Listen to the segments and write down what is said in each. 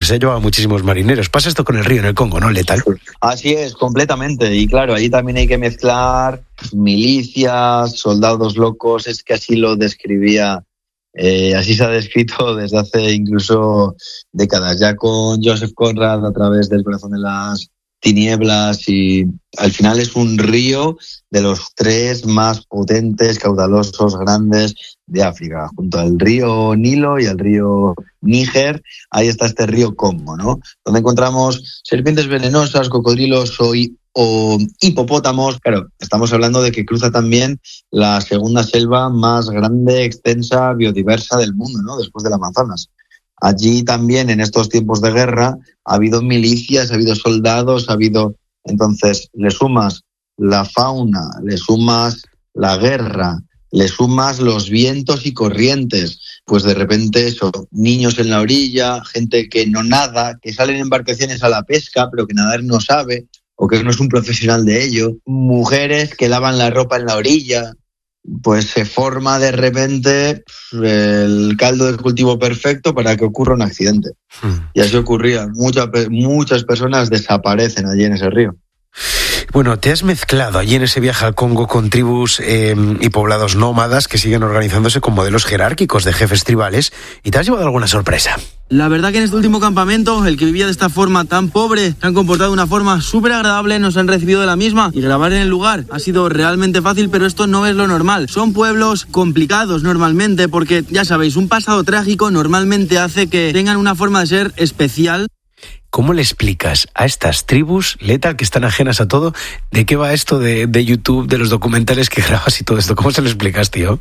se ha llevado a muchísimos marineros. Pasa esto con el río en el Congo, ¿no, Lethal? Así es, completamente. Y claro, allí también hay que mezclar milicias, soldados locos, es que así lo describía, así se ha descrito desde hace incluso décadas, ya con Joseph Conrad a través del Corazón de las Tinieblas, y al final es un río de los 3 más potentes, caudalosos, grandes de África, junto al río Nilo y al río Níger. Ahí está este río Congo, ¿no? Donde encontramos serpientes venenosas, cocodrilos o hipopótamos. Claro, estamos hablando de que cruza también la segunda selva más grande, extensa, biodiversa del mundo, ¿no? Después del Amazonas. Allí también, en estos tiempos de guerra, ha habido milicias, ha habido soldados, entonces le sumas la fauna, le sumas la guerra, le sumas los vientos y corrientes, pues de repente eso, niños en la orilla, gente que no nada, que salen en embarcaciones a la pesca, pero que nadar no sabe, o que no es un profesional de ello, mujeres que lavan la ropa en la orilla. Pues se forma de repente el caldo de cultivo perfecto para que ocurra un accidente. Y así ocurría. Muchas personas desaparecen allí en ese río. Bueno, te has mezclado allí en ese viaje al Congo con tribus y poblados nómadas que siguen organizándose con modelos jerárquicos de jefes tribales, y te has llevado alguna sorpresa. La verdad que en este último campamento, el que vivía de esta forma tan pobre, se han comportado de una forma súper agradable, nos han recibido de la misma, y grabar en el lugar ha sido realmente fácil, pero esto no es lo normal. Son pueblos complicados normalmente, porque ya sabéis, un pasado trágico normalmente hace que tengan una forma de ser especial. ¿Cómo le explicas a estas tribus, Lethal, que están ajenas a todo, de qué va esto de YouTube, de los documentales que grabas y todo esto? ¿Cómo se lo explicas, tío?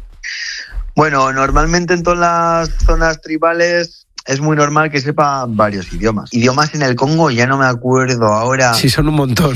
Bueno, normalmente en todas las zonas tribales es muy normal que sepa varios idiomas. Idiomas en el Congo ya no me acuerdo ahora. Sí, son un montón,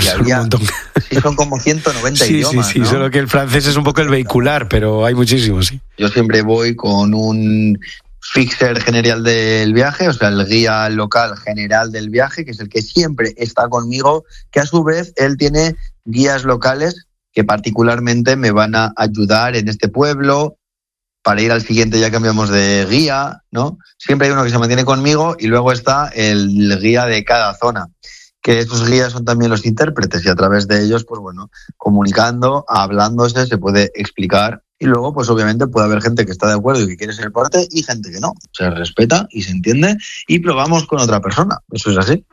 Sí, son como 190 idiomas, Sí, ¿no? Solo que el francés es un poco el vehicular, pero hay muchísimos, sí. Yo siempre voy con un fixer general del viaje, o sea, el guía local general del viaje, que es el que siempre está conmigo, que a su vez él tiene guías locales que particularmente me van a ayudar en este pueblo. Para ir al siguiente ya cambiamos de guía, ¿no? Siempre hay uno que se mantiene conmigo, y luego está el guía de cada zona, que esos guías son también los intérpretes, y a través de ellos, pues bueno, comunicando, hablándose, se puede explicar. Y luego, pues obviamente puede haber gente que está de acuerdo y que quiere ser parte, y gente que no. Se respeta y se entiende, y probamos con otra persona. Eso es así.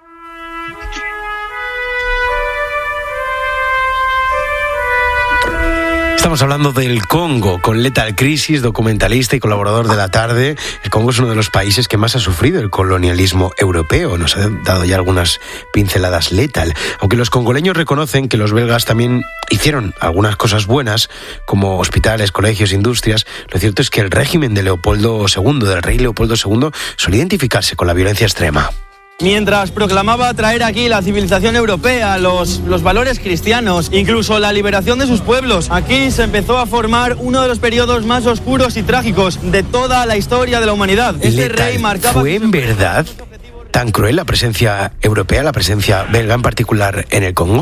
Estamos hablando del Congo con Lethal Crisis, documentalista y colaborador de La Tarde. El Congo es uno de los países que más ha sufrido el colonialismo europeo. Nos ha dado ya algunas pinceladas Lethal. Aunque los congoleños reconocen que los belgas también hicieron algunas cosas buenas, como hospitales, colegios, industrias, lo cierto es que el régimen de Leopoldo II, del rey Leopoldo II, solía identificarse con la violencia extrema. Mientras proclamaba traer aquí la civilización europea, los valores cristianos, incluso la liberación de sus pueblos, aquí se empezó a formar uno de los periodos más oscuros y trágicos de toda la historia de la humanidad. Este rey marcaba... ¿Fue en verdad tan cruel la presencia europea, la presencia belga en particular en el Congo?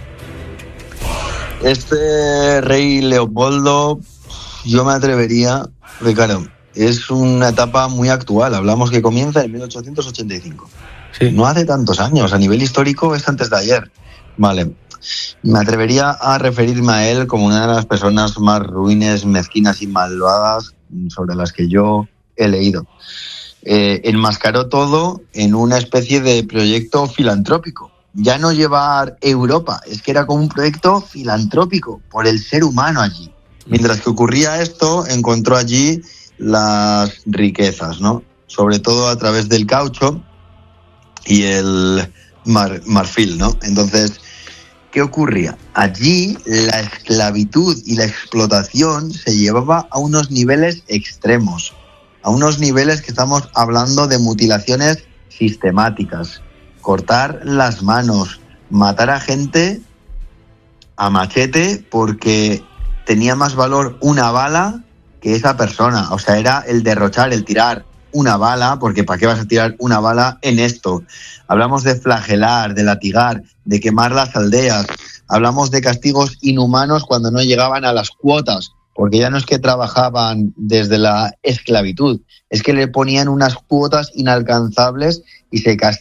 Este rey Leopoldo, yo me atrevería, porque claro, es una etapa muy actual. Hablamos que comienza en 1885. Sí. No hace tantos años, a nivel histórico es antes de ayer. Vale, me atrevería a referirme a él como una de las personas más ruines, mezquinas y malvadas sobre las que yo he leído. Enmascaró todo en una especie de proyecto filantrópico. Ya no llevar Europa, es que era como un proyecto filantrópico por el ser humano allí. Mientras que ocurría esto, encontró allí las riquezas, ¿no? Sobre todo a través del caucho y el marfil, ¿no? Entonces, ¿qué ocurría? Allí la esclavitud y la explotación se llevaba a unos niveles extremos, a unos niveles que estamos hablando de mutilaciones sistemáticas, cortar las manos, matar a gente a machete porque tenía más valor una bala que esa persona. O sea, era el derrochar, el tirar una bala, porque ¿para qué vas a tirar una bala en esto? Hablamos de flagelar, de latigar, de quemar las aldeas. Hablamos de castigos inhumanos cuando no llegaban a las cuotas, porque ya no es que trabajaban desde la esclavitud, es que le ponían unas cuotas inalcanzables y se